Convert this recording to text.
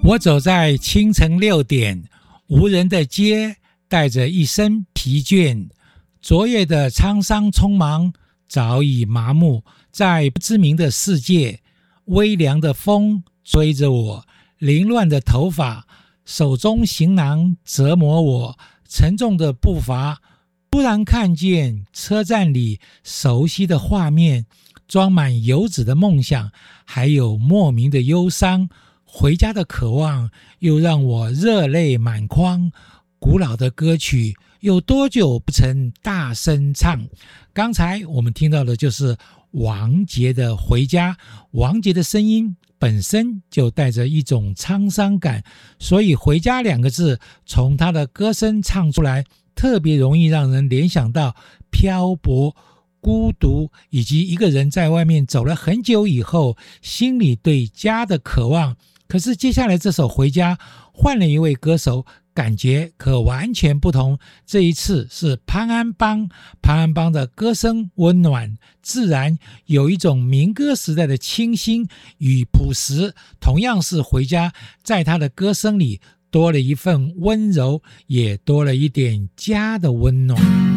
我走在清晨6点无人的街，带着一身疲倦，昨夜的沧桑匆忙早已麻木，在不知名的世界，微凉的风吹着我，凌乱的头发，手中行囊折磨我，沉重的步伐，突然看见车站里熟悉的画面，装满游子的梦想，还有莫名的忧伤，回家的渴望又让我热泪满眶。古老的歌曲有多久不曾大声唱？刚才我们听到的就是王杰的《回家》。王杰的声音本身就带着一种沧桑感，所以回家2个字从他的歌声唱出来，特别容易让人联想到漂泊、孤独，以及一个人在外面走了很久以后，心里对家的渴望。可是接下来这首《回家》换了一位歌手，感觉可完全不同。这一次是潘安邦的歌声温暖自然，有一种民歌时代的清新与朴实。同样是《回家》，在他的歌声里多了一份温柔，也多了一点家的温暖。